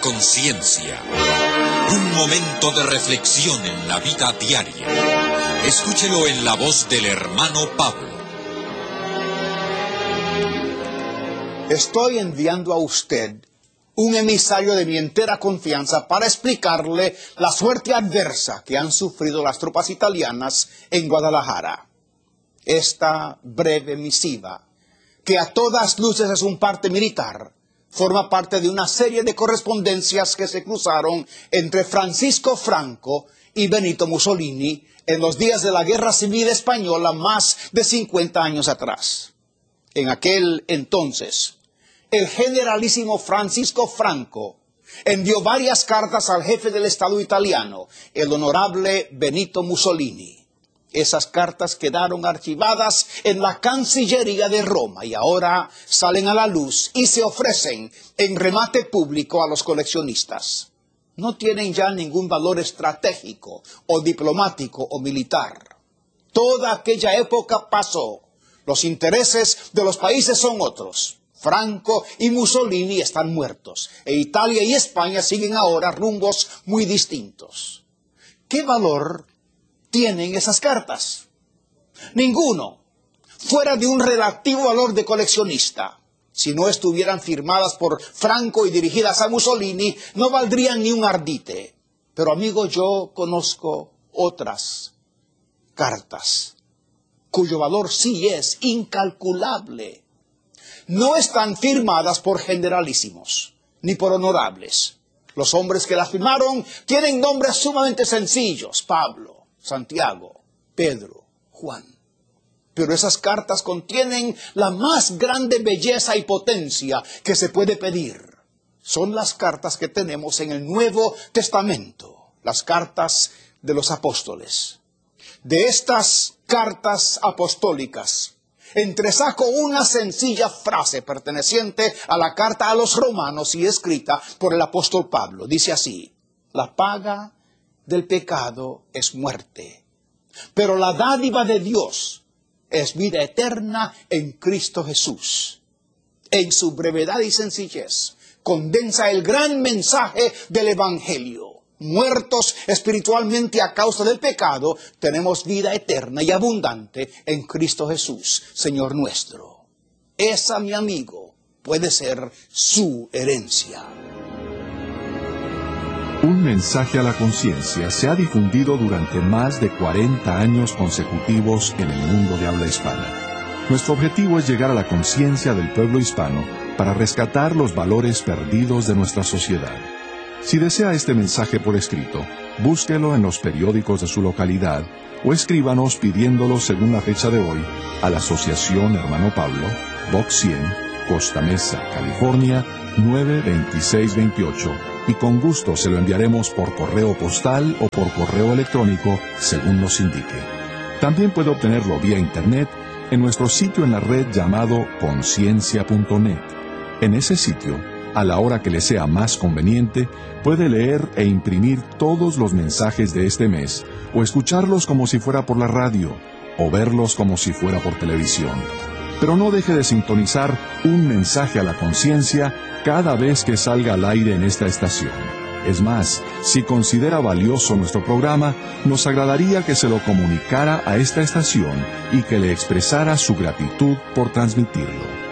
conciencia. Un momento de reflexión en la vida diaria. Escúchelo en la voz del hermano Pablo. Estoy enviando a usted un emisario de mi entera confianza para explicarle la suerte adversa que han sufrido las tropas italianas en Guadalajara. Esta breve misiva, que a todas luces es un parte militar, forma parte de una serie de correspondencias que se cruzaron entre Francisco Franco y Benito Mussolini en los días de la Guerra Civil Española más de 50 años atrás. En aquel entonces, el generalísimo Francisco Franco envió varias cartas al jefe del Estado italiano, el honorable Benito Mussolini. Esas cartas quedaron archivadas en la Cancillería de Roma y ahora salen a la luz y se ofrecen en remate público a los coleccionistas. No tienen ya ningún valor estratégico o diplomático o militar. Toda aquella época pasó. Los intereses de los países son otros. Franco y Mussolini están muertos, e Italia y España siguen ahora rumbos muy distintos. ¿Qué valor tienen esas cartas? Ninguno, fuera de un relativo valor de coleccionista. Si no estuvieran firmadas por Franco y dirigidas a Mussolini, no valdrían ni un ardite. Pero amigo, yo conozco otras cartas, cuyo valor sí es incalculable. No están firmadas por generalísimos, ni por honorables. Los hombres que las firmaron tienen nombres sumamente sencillos: Pablo, Santiago, Pedro, Juan. Pero esas cartas contienen la más grande belleza y potencia que se puede pedir. Son las cartas que tenemos en el Nuevo Testamento, las cartas de los apóstoles. De estas cartas apostólicas, entresaco una sencilla frase perteneciente a la carta a los romanos y escrita por el apóstol Pablo. Dice así: la paga del pecado es muerte, pero la dádiva de Dios es vida eterna en Cristo Jesús. En su brevedad y sencillez condensa el gran mensaje del Evangelio. Muertos espiritualmente a causa del pecado, tenemos vida eterna y abundante en Cristo Jesús, Señor nuestro. Esa, mi amigo, puede ser su herencia. Un mensaje a la conciencia se ha difundido durante más de 40 años consecutivos en el mundo de habla hispana. Nuestro objetivo es llegar a la conciencia del pueblo hispano para rescatar los valores perdidos de nuestra sociedad. Si desea este mensaje por escrito, búsquelo en los periódicos de su localidad o escríbanos pidiéndolo según la fecha de hoy a la Asociación Hermano Pablo, Box 100, Costa Mesa, California, 92628, y con gusto se lo enviaremos por correo postal o por correo electrónico según nos indique. También puede obtenerlo vía internet en nuestro sitio en la red llamado conciencia.net. En ese sitio, a la hora que le sea más conveniente, puede leer e imprimir todos los mensajes de este mes, o escucharlos como si fuera por la radio, o verlos como si fuera por televisión. Pero no deje de sintonizar un mensaje a la conciencia cada vez que salga al aire en esta estación. Es más, si considera valioso nuestro programa, nos agradaría que se lo comunicara a esta estación y que le expresara su gratitud por transmitirlo.